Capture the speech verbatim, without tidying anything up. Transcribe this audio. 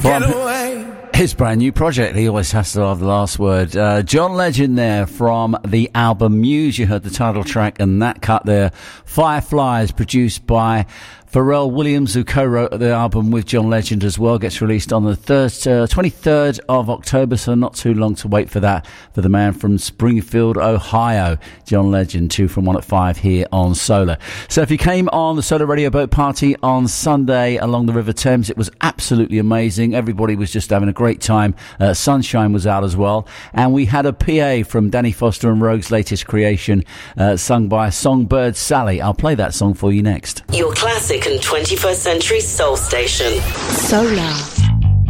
Get away. His brand new project. He always has to have the last word. Uh, John Legend there from the album Muse. You heard the title track and that cut there. Fireflies, produced by Pharrell Williams, who co-wrote the album with John Legend as well, gets released on the third, uh, twenty-third of October, so not too long to wait for that, for the man from Springfield, Ohio, John Legend, two from one at five here on Solar. So if you came on the Solar Radio Boat Party on Sunday along the River Thames, it was absolutely amazing. Everybody was just having a great time. Uh, sunshine was out as well. And we had a P A from Danny Foster and Rogue's latest creation, uh, sung by Songbird Sally. I'll play that song for you next. Your classic and twenty-first century soul station. Solar.